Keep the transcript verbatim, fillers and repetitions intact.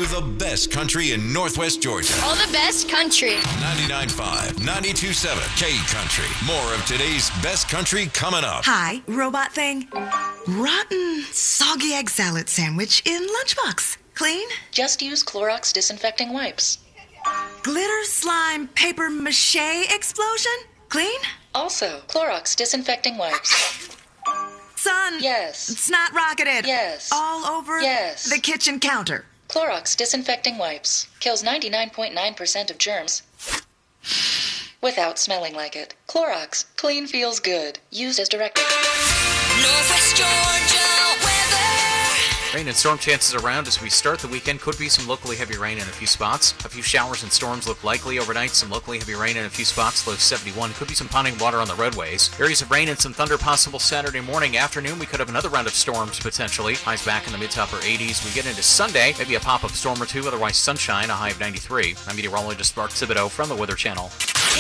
with the best country in Northwest Georgia. All the best country. ninety-nine point five, ninety-two point seven K Country. More of today's best country coming up. Hi, robot thing. Rotten, soggy egg salad sandwich in lunchbox. Clean? Just use Clorox disinfecting wipes. Glitter slime paper mache explosion? Clean? Also, Clorox disinfecting wipes. Son. Yes. It's not rocketed. Yes. All over Yes. the kitchen counter. Clorox disinfecting wipes. Kills ninety-nine point nine percent of germs without smelling like it. Clorox. Clean feels good. Used as directed. Northwest Georgia weather. Rain and storm chances around as we start the weekend. Could be some locally heavy rain in a few spots. A few showers and storms look likely overnight. Some locally heavy rain in a few spots. Low seventy-one. Could be some ponding water on the roadways. Areas of rain and some thunder possible Saturday morning. Afternoon, we could have another round of storms potentially. Highs back in the mid to upper eighties. We get into Sunday. Maybe a pop-up storm or two. Otherwise sunshine. A high of ninety-three. I'm meteorologist Mark Thibodeau from the Weather Channel.